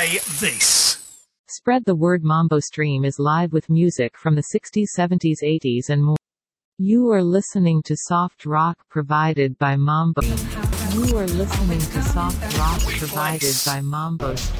play this. Spread the word. Mambo Stream is live with music from the 60s, 70s, 80s and more. You are listening to soft rock provided by Mambo. You are listening to soft rock provided by Mambo.